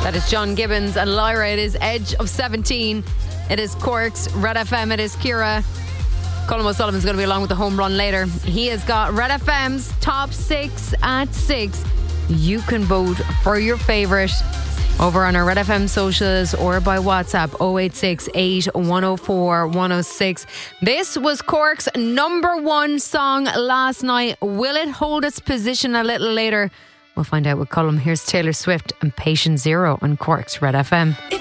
That is John Gibbons and Lyra. It is Edge of 17. It is Cork's Red FM. It is Ciara. Colm O'Sullivan's going to be along with the home run later. He has got Red FM's top 6 at 6. You can vote for your favourite over on our Red FM socials or by WhatsApp 086 8104 106. This was Cork's number 1 song last night. Will it hold its position a little later? We'll find out with Colm. Here's Taylor Swift and Patient Zero on Cork's Red FM.